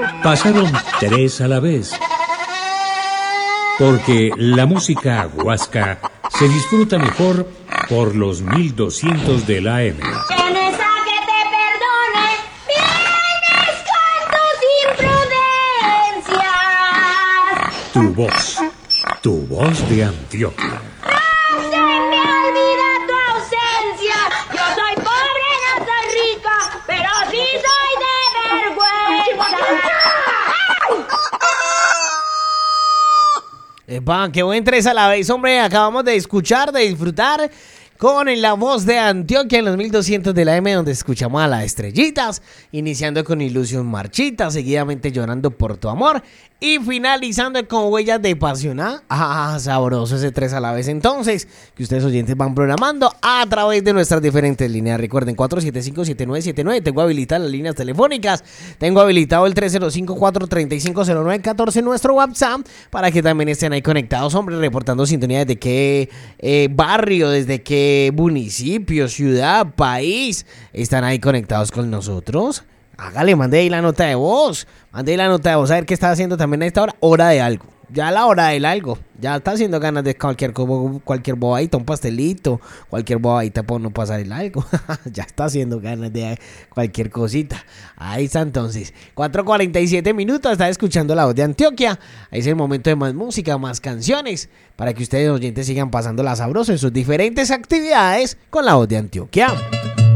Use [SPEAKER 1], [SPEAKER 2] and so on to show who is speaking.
[SPEAKER 1] Pasaron 3 a la vez. Porque la música huasca se disfruta mejor por los 1200 de la AM.
[SPEAKER 2] Tienes a que te perdone, vienes con tus imprudencias.
[SPEAKER 1] Tu voz de Antioquia.
[SPEAKER 2] Se me olvida tu ausencia. Yo soy pobre, no soy rica, pero sí soy de vergüenza.
[SPEAKER 3] Epa, qué buen 3 a la vez, hombre. Acabamos de escuchar, de disfrutar con la voz de Antioquia en los 1200 de la M, donde escuchamos a las Estrellitas, iniciando con Ilusión Marchita, seguidamente Llorando por tu amor y finalizando con Huellas de Pasión. Sabroso ese 3 a la vez. Entonces, que ustedes oyentes van programando a través de nuestras diferentes líneas. Recuerden, 475-7979. Tengo habilitadas las líneas telefónicas. Tengo habilitado el 305-435-0914, nuestro WhatsApp, para que también estén ahí conectados, hombre, reportando sintonía desde qué barrio, desde qué municipio, ciudad, país están ahí conectados con nosotros. Hágale, mande ahí la nota de voz. Mande ahí la nota de voz. A ver qué está haciendo también a esta hora. Hora de algo. Ya la hora del algo. Ya está haciendo ganas de cualquier bobadita, un pastelito, cualquier bobadita por no pasar el algo. Ya está haciendo ganas de cualquier cosita. Ahí está entonces. 4:47 minutos. Está escuchando la voz de Antioquia. Ahí es el momento de más música, más canciones, para que ustedes oyentes sigan pasando la sabrosa en sus diferentes actividades con la voz de Antioquia.